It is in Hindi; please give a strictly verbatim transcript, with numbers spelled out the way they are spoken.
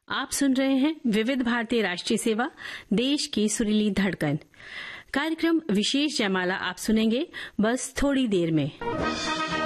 आप सुन रहे हैं विविध भारतीय राष्ट्रीय सेवा, देश की सुरीली धड़कन। कार्यक्रम विशेष जयमाला आप सुनेंगे बस थोड़ी देर में।